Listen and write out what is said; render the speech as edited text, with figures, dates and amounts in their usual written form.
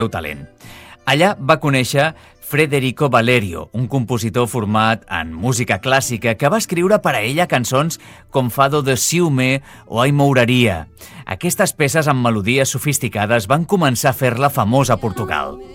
seu talent. Allà va conèixer Federico Valerio, un compositor format en música clàssica que va escriure per a ella cançons com Fado de Ciúme o Ai Mouraria. Aquestes peces amb melodies sofisticades van començar a fer-la famosa a Portugal.